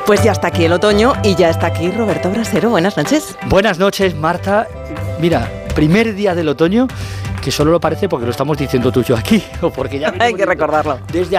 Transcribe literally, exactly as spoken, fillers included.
Pues ya está aquí el otoño y ya está aquí Roberto Brasero. Buenas noches. Buenas noches, Marta. Mira, primer día del otoño, que solo lo parece porque lo estamos diciendo tú y yo aquí, o porque ya hay que recordarlo. Desde